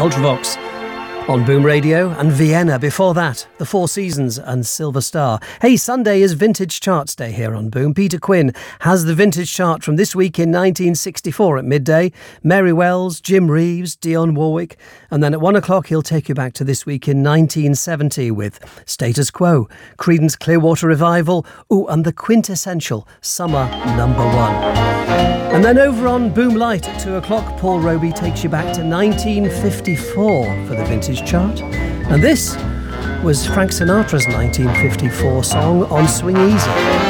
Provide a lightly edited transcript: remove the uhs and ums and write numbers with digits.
Ultravox on Boom Radio, and Vienna before that, The Four Seasons and Silver Star. Hey, Sunday is Vintage Charts Day here on Boom. Peter Quinn has the Vintage Chart from this week in 1964 at midday. Mary Wells, Jim Reeves, Dionne Warwick, and then at 1 o'clock he'll take you back to this week in 1970 with Status Quo, Creedence Clearwater Revival, and the quintessential Summer Number 1. And then over on Boom Light at 2 o'clock, Paul Roby takes you back to 1954 for the Vintage Chart. And this was Frank Sinatra's 1954 song On Swing Easy.